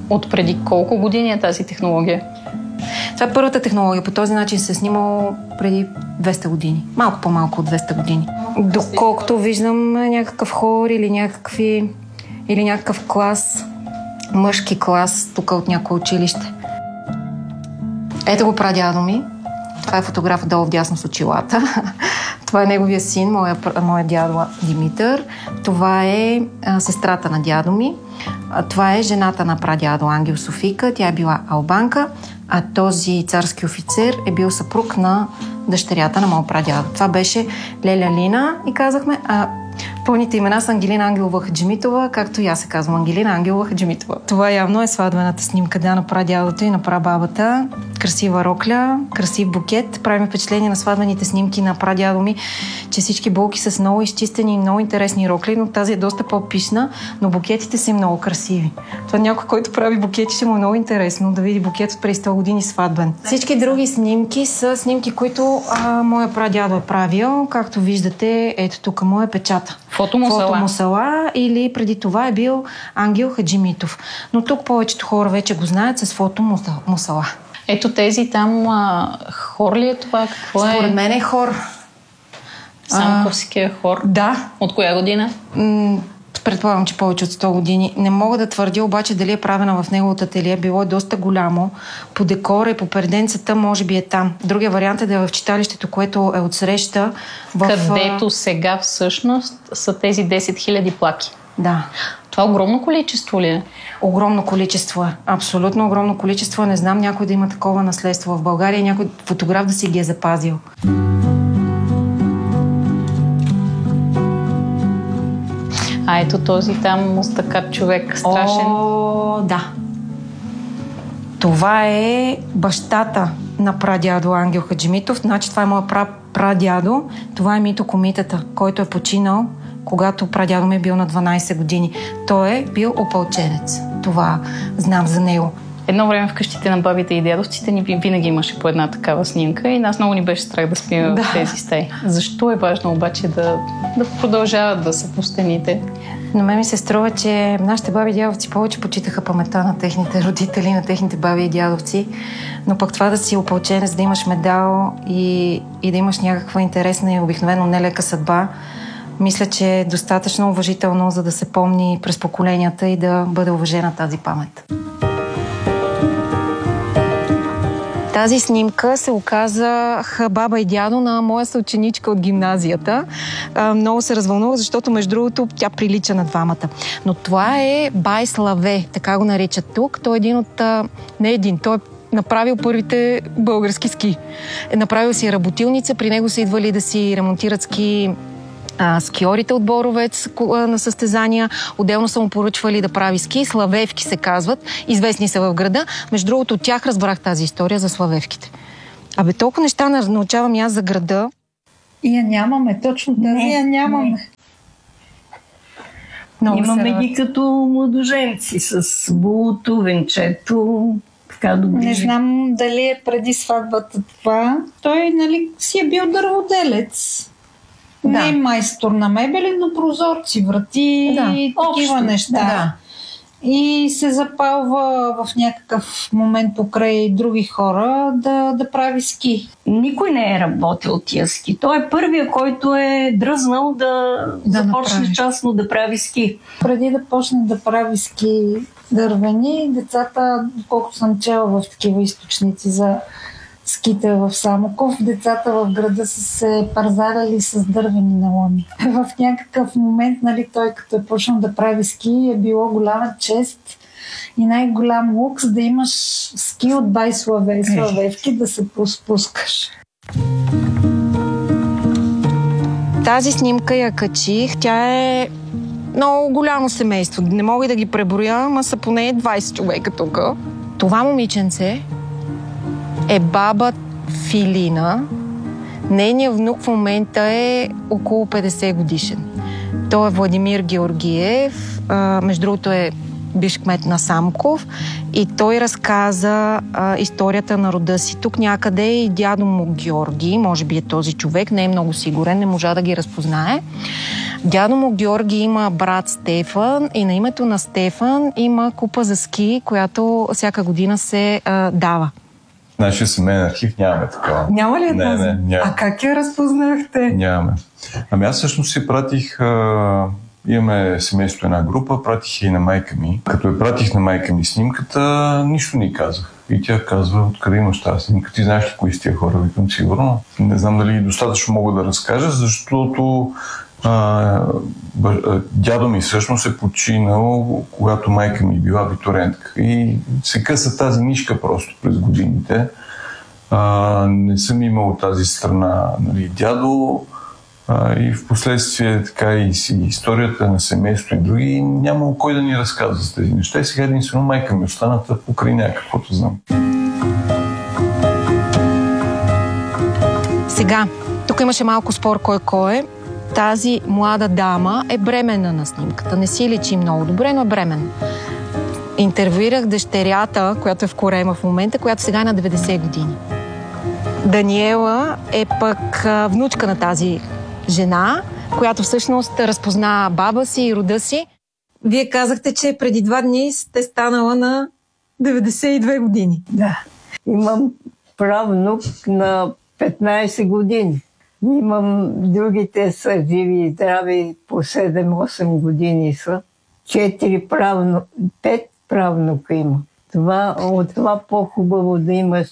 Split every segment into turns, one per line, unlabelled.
От преди колко години е тази технология?
Това е първата технология. По този начин се е снимал преди 200 години. Малко по-малко от 200 години. Доколкото виждам някакъв хор или някакъв клас, мъжки клас, тук от някое училище. Ето го прадядо ми. Това е фотограф долу вдясно с очилата. Това е неговия син, моя дядо Димитър. Това е сестрата на дядо ми. Това е жената на прадядо Ангел Софийка. Тя е била албанка, а този царски офицер е бил съпруг на дъщерята на моя прадядо. Това беше Леля Лина и казахме, пълните имена са Ангелина Ангелова Хаджимитова, както и аз се казвам Ангелина Ангелова Хаджимитова. Това явно е сватбената снимка на прадядото и на прабабата. Красива рокля, красив букет. Правим впечатление на сватбените снимки на прадядо ми, че всички булки са с много изчистени и много интересни рокли, но тази е доста по-пишна, но букетите са много красиви. Това някой, който прави букети, ще му е много интересно да види букет от преди 100 години сватбен. Всички други снимки са снимки, които моя прадядо е правил. Както виждате, ето тук му е печата. Фотомусала или преди това е бил Ангел Хаджимитов. Но тук повечето хора вече го знаят с фотомусала.
Ето тези там хор ли е това? Какво е?
Според мен е хор.
Самковския хор?
Да.
От коя година?
Предполагам, че повече от 100 години. Не мога да твърдя обаче дали е правена в неговата ателие. Било е доста голямо. По декора и по перденцата може би е там. Другия вариант е да е в читалището, което е отсреща.
Където сега всъщност са тези 10 000 плаки.
Да.
Това огромно количество ли е?
Огромно количество е. Абсолютно огромно количество. Не знам някой да има такова наследство в България и някой фотограф да си ги е запазил.
Ето този там мустакат човек. Страшен.
Да. Това е бащата на прадядо Ангел Хаджимитов. Значи това е моя прадядо. Това е Мито Комитата, който е починал, когато прадядо ми е бил на 12 години. Той е бил опълченец. Това знам за него.
Едно време в къщите на бабите и дядовците ни винаги имаше по една такава снимка и нас много ни беше страх да спим в тези стаи. Защо е важно обаче да продължават да са по стените?
На мен ми се струва, че нашите баби и дядовци повече почитаха паметта на техните родители, на техните баби и дядовци, но пък това да си опълченец, да имаш медал и да имаш някаква интересна и обикновено нелека съдба, мисля, че е достатъчно уважително, за да се помни през поколенията и да бъде уважена тази памет. Тази снимка се оказах баба и дядо на моя съученичка от гимназията. Много се развълнувах, защото между другото тя прилича на двамата. Но това е бай Славе, така го наричат тук. Той е той е направил първите български ски. Направил си работилница, при него са идвали да си ремонтират скиорите от Боровец на състезания. Отделно са му поръчвали да прави ски. Славевки се казват. Известни са в града. Между другото, от тях разбрах тази история за славевките. Толкова неща научавам и аз за града.
И я нямаме. Точно тази я нямаме.
Имаме ги като младоженци с булото, венчето.
Не знам дали е преди сватбата това. Той, си е бил дърводелец. Не е майстор на мебели, но прозорци, врати и такива неща. Да. И се запалва в някакъв момент покрай други хора да прави ски.
Никой не е работил тия ски. Той е първия, който е дръзнал да започне частно да прави ски.
Преди да почне да прави ски дървени, децата, доколкото съм чела в такива източници за ските в Самоков, децата в града са се парзаляли с дървени налони. В някакъв момент, той като е почнал да прави ски, е било голяма чест и най-голям лукс да имаш ски от бай Славе и Славевки да се спускаш.
Тази снимка я качих. Тя е много голямо семейство. Не мога и да ги преброя, ама са поне 20 човека тук. Това момиченце е баба Филина. Нейният внук в момента е около 50 годишен. Той е Владимир Георгиев. Между другото е бивш кмет на Самоков, и той разказа историята на рода си. Тук някъде и дядо му Георги, може би е този човек, не е много сигурен, не можа да ги разпознае. Дядо му Георги има брат Стефан и на името на Стефан има купа за ски, която всяка година се дава.
Нашия семейен архив нямаме такава.
Няма ли е тази?
Няма.
А как я разпознахте?
Нямаме. Ами аз всъщност си пратих... Имаме семейство една група, пратих и на майка ми. Като я пратих на майка ми снимката, нищо не казах. И тя казва, откъде имаш тази снимка? Ти знаеш ли кои са тия хора? Викам, сигурно. Не знам дали достатъчно мога да разкажа, защото дядо ми всъщност е починал, когато майка ми била абитуриентка. И се къса тази нишка просто през годините. Не съм имал тази страна, нали, дядо. И в последствие така и историята на семейство и други, няма кой да ни разказва за тези неща. И сега единствено майка ми останата покрай някаквото знам.
Сега, тук имаше малко спор кой е. Тази млада дама е бременна на снимката. Не си личи много добре, но е бременна. Интервюирах дъщерята, която е в Корема в момента, която сега е на 90 години. Даниела е пък внучка на тази жена, която всъщност разпозна баба си и рода си. Вие казахте, че преди 2 дни сте станала на 92 години.
Да. Имам правнук на 15 години. Имам другите са живи и здрави, по 7-8 години са. 5 правнука има. От това по-хубаво да имаш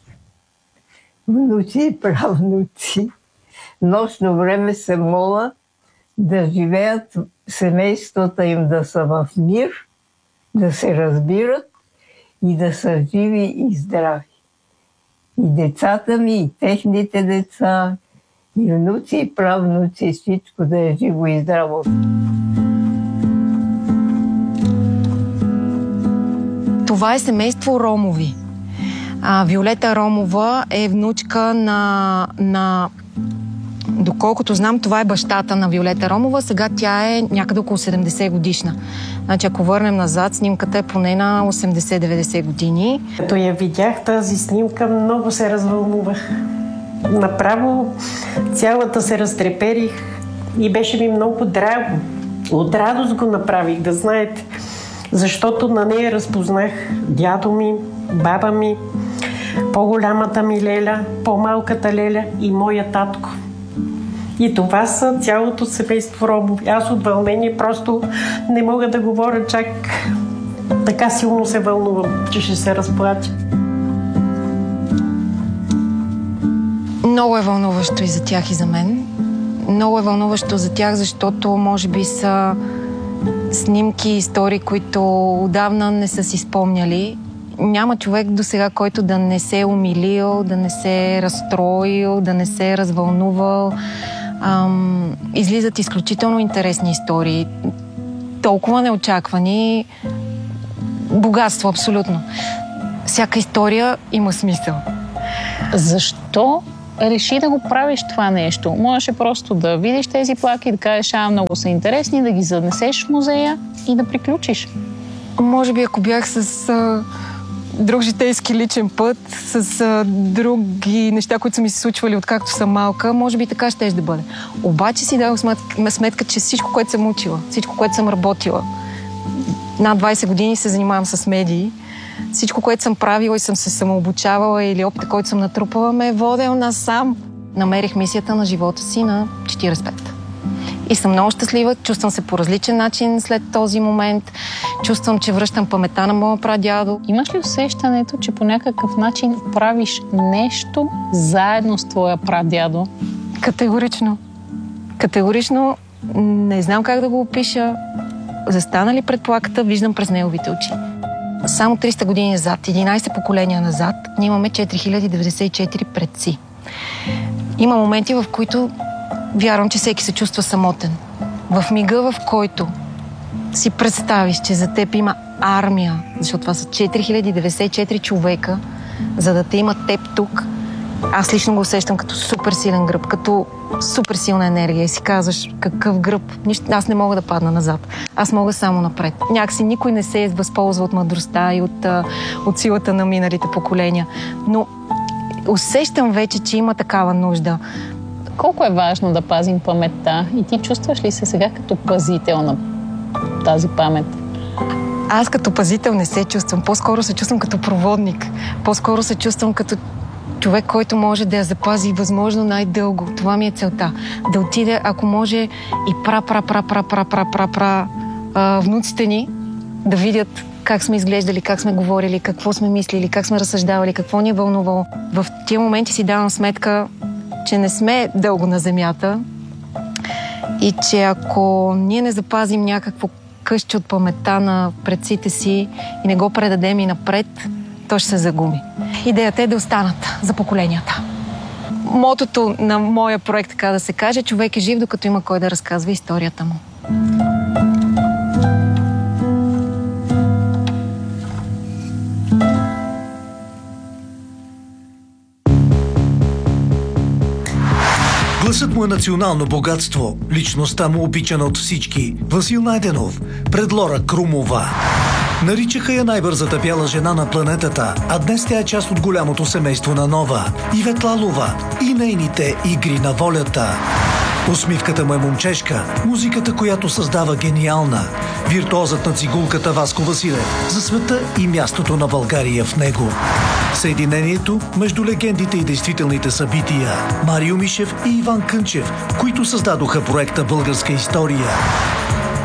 внуци и правнуци. Нощно време се моля да живеят семействата им, да са в мир, да се разбират и да са живи и здрави. И децата ми, и техните деца, и внуци, и правнуци, всичко да е живо и здраво.
Това е семейство Ромови. Виолета Ромова е внучка на... Доколкото знам, това е бащата на Виолета Ромова. Сега тя е някъде около 70 годишна. Значи, ако върнем назад, снимката е поне на 80-90 години.
Като я видях тази снимка, много се развълнувах. Направо цялата се разтреперих и беше ми много драго. От радост го направих, да знаете. Защото на нея разпознах дядо ми, баба ми, по-голямата ми леля, по-малката леля и моя татко. И това са цялото семейство Ромови. Аз от вълнение просто не мога да говоря, чак така силно се вълнувам, че ще се разплача.
Много е вълнуващо и за тях, и за мен. Много е вълнуващо за тях, защото може би са снимки и истории, които отдавна не са си спомняли. Няма човек до сега, който да не се е умилил, да не се е разстроил, да не се е развълнувал. Излизат изключително интересни истории. Толкова неочаквани. Богатство, абсолютно. Всяка история има смисъл.
Защо реши да го правиш това нещо? Можеше просто да видиш тези плаки и да кажеш, много са интересни, да ги занесеш в музея и да приключиш.
Може би ако бях с друг житейски личен път, с други неща, които са ми се случвали откакто съм малка, може би така щеше да бъде. Обаче си дадох сметка, че всичко, което съм учила, всичко, което съм работила, над 20 години се занимавам с медии, всичко, което съм правила и съм се самообучавала или опита, който съм натрупала, ме е водел насам. Намерих мисията на живота си на 45. И съм много щастлива, чувствам се по различен начин след този момент. Чувствам, че връщам паметта на моя прадядо.
Имаш ли усещането, че по някакъв начин правиш нещо заедно с твоя прадядо?
Категорично. Категорично не знам как да го опиша. Застанали пред плаката, виждам през неговите очи. Само 300 години назад, 11 поколения назад, ние имаме 4094 предци. Има моменти, в които вярвам, че всеки се чувства самотен. В мига, в който си представиш, че за теб има армия, защото това са 4094 човека, за да те имат теб тук, Аз лично го усещам като супер силен гръб, като супер силна енергия и си казваш какъв гръб. Аз не мога да падна назад. Аз мога само напред. Някакси никой не се възползва от мъдростта и от силата на миналите поколения. Но усещам вече, че има такава нужда.
Колко е важно да пазим паметта? И ти чувстваш ли се сега като пазител на тази памет?
Аз като пазител не се чувствам. По-скоро се чувствам като проводник. По-скоро се чувствам като човек, който може да я запази възможно най-дълго. Това ми е целта. Да отиде, ако може, и внуците ни да видят как сме изглеждали, как сме говорили, какво сме мислили, как сме разсъждавали, какво ни е вълнувало. В тия моменти си давам сметка, че не сме дълго на земята и че ако ние не запазим някакво къще от паметта на предците си и не го предадем и напред, то ще се загуби. Идеята е да останат за поколенията. Мотото на моя проект, така да се каже, човек е жив, докато има кой да разказва историята му.
Гласът му е национално богатство, личността му обичана от всички. Васил Найденов, пред Лора Крумова. Наричаха я най-бързата бяла жена на планетата, а днес тя е част от голямото семейство на Нова. Ивет Лалова и нейните игри на волята. Усмивката му е момчешка, музиката, която създава гениална. Виртуозът на цигулката Васко Василев за света и мястото на България в него. Съединението между легендите и действителните събития. Марио Мишев и Иван Кънчев, които създадоха проекта Българска история.